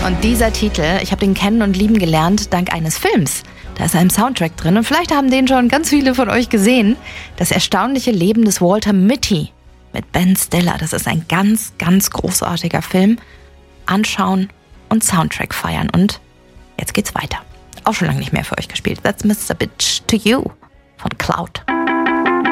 Und dieser Titel, ich habe den kennen und lieben gelernt dank eines Films. Da ist ein Soundtrack drin und vielleicht haben den schon ganz viele von euch gesehen. Das erstaunliche Leben des Walter Mitty mit Ben Stiller. Das ist ein ganz, ganz großartiger Film. Anschauen und Soundtrack feiern. Und jetzt geht's weiter. Auch schon lange nicht mehr für euch gespielt. That's Mr. Bitch to You von Cloud.